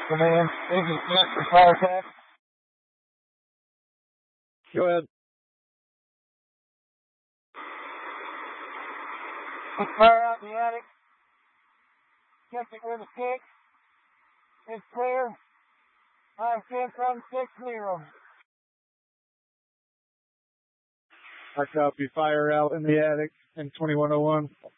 Command, this is Mr. Fire Tech. Go ahead. Put fire out in the attic. Check it with a stick. It's clear. I'm 10-6-0. I copy. Fire out in the attic in 2101.